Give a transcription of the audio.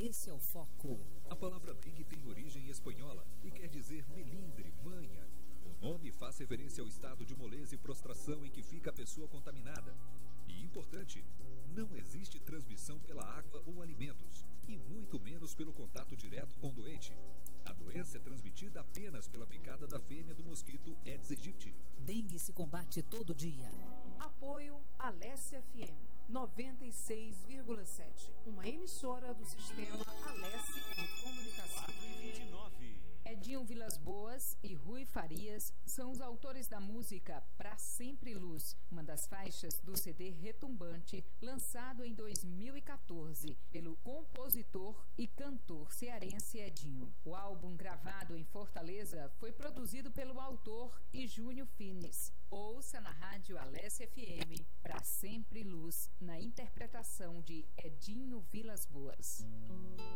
Esse é o Foco. A palavra dengue tem origem espanhola e quer dizer melindre, manha. O nome faz referência ao estado de moleza e prostração em que fica a pessoa contaminada. E importante, não existe transmissão pela água ou alimentos, e muito menos pelo contato direto com o doente. A doença é transmitida apenas pela picada da fêmea do mosquito Aedes aegypti. Dengue se combate todo dia. Apoio Alesse FM 96,7. Uma emissora do sistema Alesse de Comunicação. 4h29. Edinho Vilas Boas e Rui Farias são os autores da música Pra Sempre Luz, uma das faixas do CD Retumbante, lançado em 2014 pelo compositor e cantor cearense Edinho. O álbum, gravado em Fortaleza, foi produzido pelo autor e Júnior Fines. Ouça na rádio Alesse FM Pra Sempre Luz, na interpretação de Edinho Vilas Boas.